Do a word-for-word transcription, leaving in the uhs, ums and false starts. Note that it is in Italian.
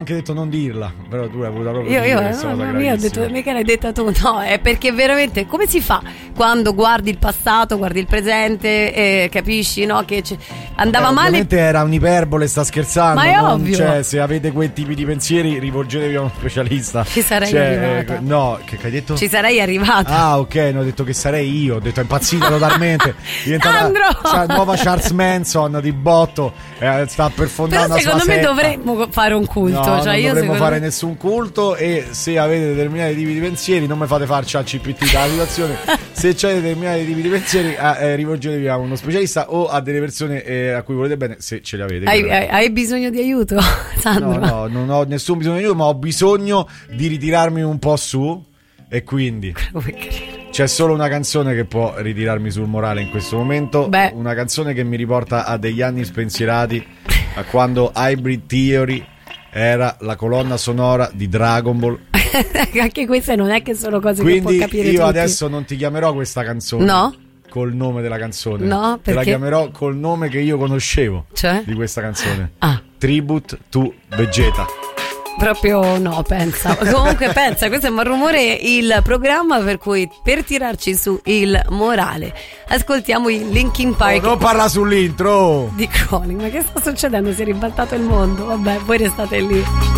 anche detto non dirla, però tu hai avuto proprio io, io, questa no, cosa no, io ho detto, gravissima. mica l'hai detta tu, no, è perché veramente come si fa quando guardi il passato, guardi il presente e capisci, no, che c- andava Eh, male. Ovviamente era un'iperbole, sta scherzando. Ma è non, ovvio. Cioè, se avete quei tipi di pensieri, rivolgetevi a uno specialista. Ci sarei cioè, arrivata. eh, no, che, che hai detto? Ci sarei arrivata. Ah, ok, no, ho detto che sarei io, ho detto è impazzita totalmente. Diventata Sandro! cioè, nuova Charles Manson di botto, eh, sta per fondare Però una sua secondo me setta. dovremmo fare un culto, No, cioè non io dovremmo secondo fare me... nessun culto, e se avete determinati tipi di pensieri non mi fate fare ChatGPT dalla situazione. Se c'è determinati tipi di pensieri eh, eh, rivolgetevi a uno specialista o a delle persone eh, a cui volete bene, se ce le avete. Hai, hai, hai bisogno di aiuto, Sandro? No, no, non ho nessun bisogno di aiuto, ma ho bisogno di ritirarmi un po' su, e quindi c'è solo una canzone che può ritirarmi sul morale in questo momento. Beh. Una canzone che mi riporta a degli anni spensierati, a quando Hybrid Theory era la colonna sonora di Dragon Ball. Anche queste non è che sono cose Quindi che può capire io tutti. adesso non ti chiamerò questa canzone No? col nome della canzone. No, te la perché? chiamerò col nome che io conoscevo. Cioè? Di questa canzone. Ah. Tribute to Vegeta. Proprio no, pensa. Comunque pensa, questo è un rumore, il programma per cui per tirarci su il morale ascoltiamo i Linkin Park. Oh, non parla sull'intro. Di Chronic. Ma che sta succedendo? Si è ribaltato il mondo. Vabbè, voi restate lì.